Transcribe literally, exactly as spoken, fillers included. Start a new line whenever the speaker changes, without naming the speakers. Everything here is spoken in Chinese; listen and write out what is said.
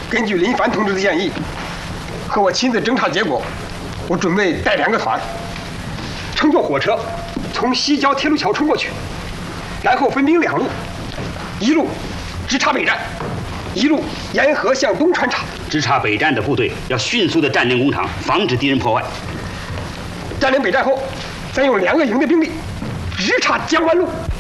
根据林凡同志的建议和我亲自侦查结果，我准备带两个团，乘坐火车从西郊铁路桥冲过去，然后分兵两路，一路直插北站，一路沿河向东穿插。
直插北站的部队要迅速地占领工厂，防止敌人破坏。
占领北站后，再用两个营的兵力直插江湾路。